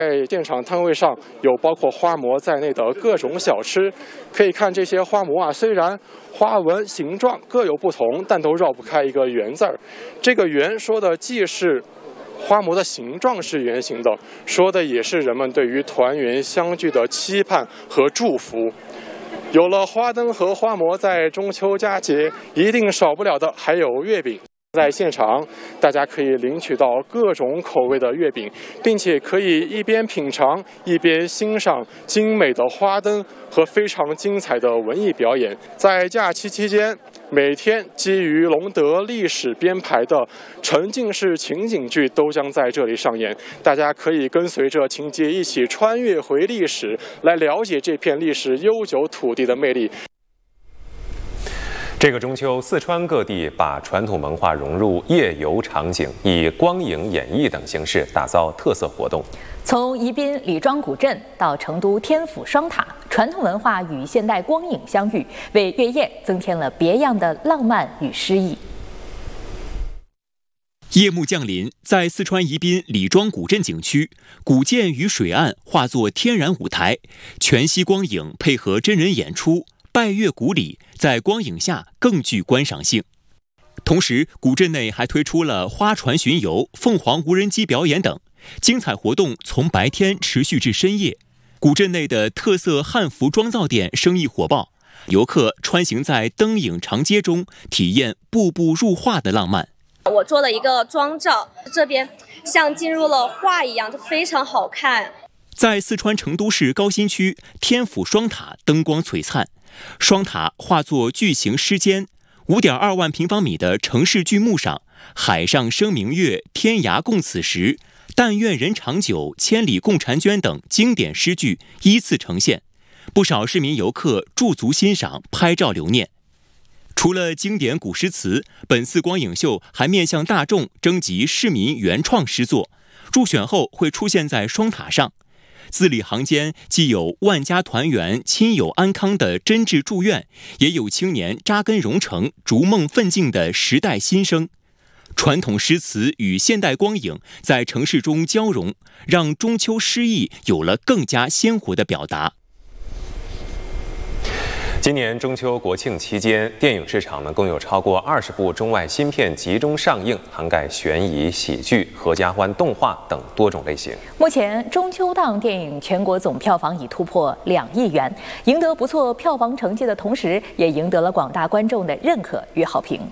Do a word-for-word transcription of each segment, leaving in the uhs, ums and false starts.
在现场摊位上有包括花模在内的各种小吃，可以看这些花模啊，虽然花纹形状各有不同，但都绕不开一个圆字儿。这个圆说的既是花模的形状是圆形的，说的也是人们对于团圆相聚的期盼和祝福。有了花灯和花模，在中秋佳节一定少不了的还有月饼。在现场，大家可以领取到各种口味的月饼，并且可以一边品尝一边欣赏精美的花灯和非常精彩的文艺表演。在假期期间，每天基于隆德历史编排的沉浸式情景剧都将在这里上演，大家可以跟随着情节一起穿越回历史，来了解这片历史悠久土地的魅力。 这个中秋，四川各地把传统文化融入夜游场景，以光影演绎等形式打造特色活动。 从宜宾李庄古镇到成都天府双塔，传统文化与现代光影相遇，为月夜增添了别样的浪漫与诗意。 夜幕降临，在四川宜宾李庄古镇景区，古建与水岸化作天然舞台，全息光影配合真人演出，拜月古礼在光影下更具观赏性。同时，古镇内还推出了花船巡游、凤凰无人机表演等精彩活动，从白天持续至深夜。古镇内的特色汉服妆造店生意火爆，游客穿行在灯影长街中，体验步步入画的浪漫。 我做了一个妆造，这边像进入了画一样，就非常好看。 在四川成都市高新区天府双塔，灯光璀璨，双塔化作巨型狮肩， 五点二万平方米的城市巨幕上，海上生明月，天涯共此时，但愿人长久，千里共婵娟等经典诗句依次呈现，不少市民游客驻足欣赏，拍照留念。除了经典古诗词，本次光影秀还面向大众征集市民原创诗作，入选后会出现在双塔上。字里行间既有万家团圆、亲友安康的真挚祝愿，也有青年扎根蓉城、逐梦奋进的时代心声。传统诗词与现代光影在城市中交融，让中秋诗意有了更加鲜活的表达。 今年中秋国庆期间，电影市场呢共有超过二十部中外新片集中上映，涵盖悬疑、喜剧、合家欢、动画等多种类型。 目前中秋档电影全国总票房已突破两亿元，赢得不错票房成绩的同时，也赢得了广大观众的认可与好评。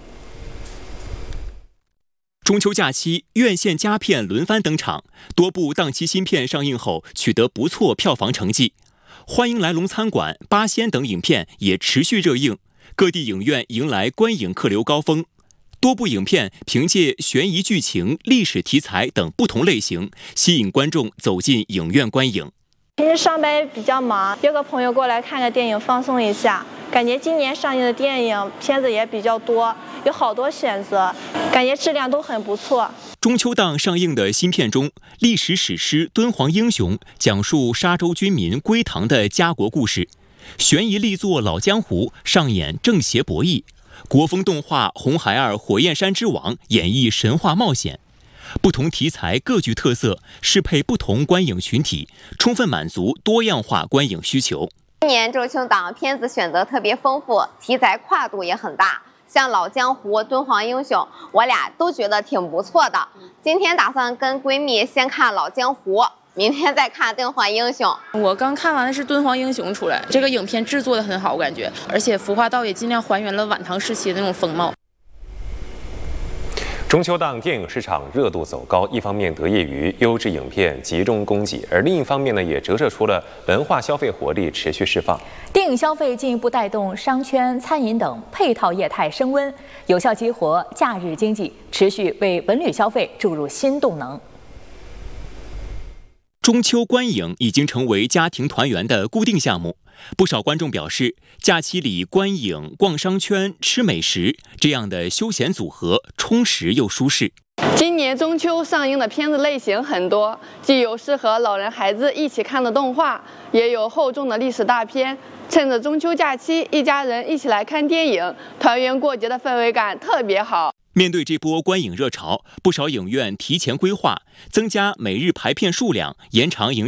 中秋假期，院线佳片轮番登场，多部档期新片上映后取得不错票房成绩。欢迎来龙餐馆、八仙等影片也持续热映，各地影院迎来观影客流高峰。多部影片凭借悬疑剧情、历史题材等不同类型，吸引观众走进影院观影。 平时上班比较忙，约个朋友过来看个电影放松一下。感觉今年上映的电影片子也比较多，有好多选择，感觉质量都很不错。 中秋档上映的新片中，历史史诗《敦煌英雄》讲述沙洲军民归唐的家国故事；悬疑力作《老江湖》上演正邪博弈；国风动画《红孩儿火焰山之王》演绎神话冒险。不同题材各具特色，适配不同观影群体，充分满足多样化观影需求。 今年中秋档片子选择特别丰富，题材跨度也很大，像老江湖、敦煌英雄，我俩都觉得挺不错的。今天打算跟闺蜜先看老江湖，明天再看敦煌英雄。 我刚看完的是敦煌英雄出来，这个影片制作的很好，我感觉，而且服化道也尽量还原了晚唐时期的那种风貌。 中秋档电影市场热度走高，一方面得益于优质影片集中供给，而另一方面呢，也折射出了文化消费活力持续释放。 电影消费进一步带动商圈、餐饮等配套业态升温，有效激活假日经济，持续为文旅消费注入新动能。 中秋观影已经成为家庭团圆的固定项目，不少观众表示，假期里观影、逛商圈、吃美食这样的休闲组合充实又舒适。 今年中秋上映的片子类型很多，既有适合老人孩子一起看的动画，也有厚重的历史大片。趁着中秋假期，一家人一起来看电影，团圆过节的氛围感特别好。 面对这波观影热潮，不少影院提前规划，增加每日排片数量，延长营